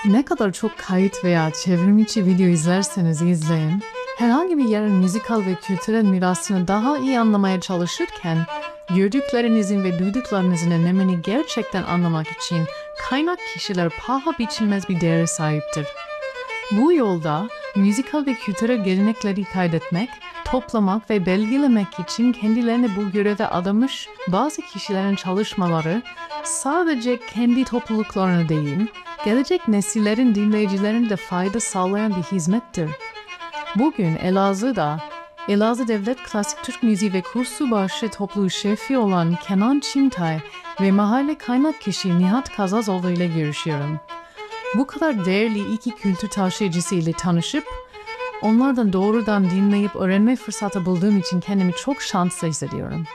Ne kadar çok kayıt veya çevrimiçi video izlerseniz izleyin, herhangi bir yerin müzikal ve kültürel mirasını daha iyi anlamaya çalışırken, gördüklerinizin ve duyduklarınızın önemini gerçekten anlamak için kaynak kişiler paha biçilmez bir değere sahiptir. Bu yolda müzikal ve kültürel gelenekleri kaydetmek, toplamak ve belgelemek için kendilerini bu göreve adamış bazı kişilerin çalışmaları sadece kendi topluluklarına değil, gelecek nesillerin dinleyicilerine de fayda sağlayan bir hizmettir. Bugün Elazığ'da, Elazığ Devlet Klasik Türk Müziği ve Kursubaşı topluluğu şefi olan Kenan Çimtay ve mahalle kaynak kişi Nihat Kazazoğlu ile görüşüyorum. Bu kadar değerli iki kültür taşıyıcısı ile tanışıp, onlardan doğrudan dinleyip öğrenme fırsatı bulduğum için kendimi çok şanslı hissediyorum.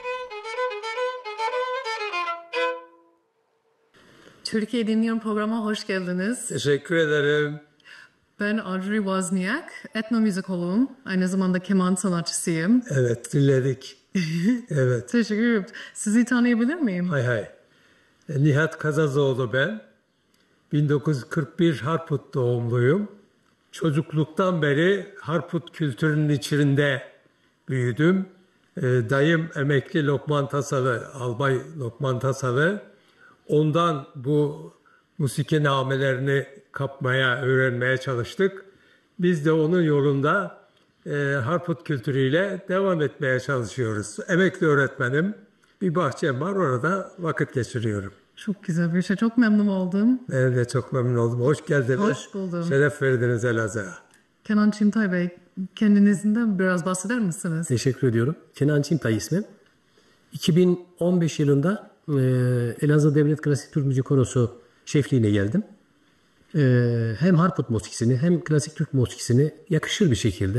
Türkiye Dinliyorum programına hoş geldiniz. Teşekkür ederim. Ben Audrey Wozniak, etnomüzikoloğum, aynı zamanda keman sanatçısıyım. Evet, dinledik. Evet. Teşekkür ederim. Sizi tanıyabilir miyim? Hay hay. Nihat Kazazoğlu ben. 1941 Harput doğumluyum. Çocukluktan beri Harput kültürünün içinde büyüdüm. Dayım emekli Lokman Tasalı, Albay Lokman Tasalı. Ondan bu musiki namelerini kapmaya, öğrenmeye çalıştık. Biz de onun yolunda Harput kültürüyle devam etmeye çalışıyoruz. Emekli öğretmenim. Bir bahçem var, orada vakit geçiriyorum. Çok güzel bir şey. Çok memnun oldum. Ben de çok memnun oldum. Hoş geldiniz. Hoş buldum. Şeref verdiniz Elazığ'a. Kenan Çimtay Bey, kendinizden biraz bahseder misiniz? Teşekkür ediyorum. Kenan Çimtay ismim. 2015 yılında Elazığ Devlet Klasik Türk Müzik Korosu şefliğine geldim. Hem Harput musikisini hem klasik Türk musikisini yakışır bir şekilde